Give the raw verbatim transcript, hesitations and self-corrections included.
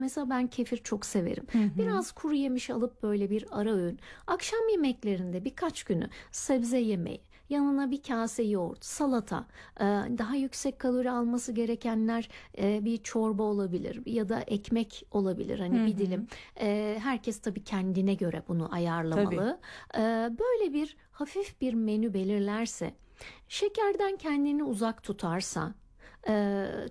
Mesela ben kefir çok severim. Hı hı. Biraz kuru yemiş alıp böyle bir ara öğün. Akşam yemeklerinde birkaç günü sebze yemeği, yanına bir kase yoğurt, salata, e, daha yüksek kalori alması gerekenler e, bir çorba olabilir ya da ekmek olabilir. Hani Hı bir hı. dilim. E, herkes tabii kendine göre bunu Tabii. ayarlamalı. E, Böyle bir hafif bir menü belirlerse, şekerden kendini uzak tutarsa, e,